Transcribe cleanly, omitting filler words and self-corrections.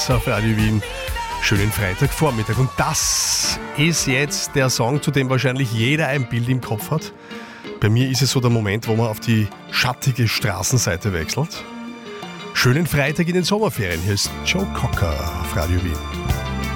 Auf Radio Wien. Schönen Freitagvormittag. Und das ist jetzt der Song, zu dem wahrscheinlich jeder ein Bild im Kopf hat. Bei mir ist es so der Moment, wo man auf die schattige Straßenseite wechselt. Schönen Freitag in den Sommerferien. Hier ist Joe Cocker auf Radio Wien.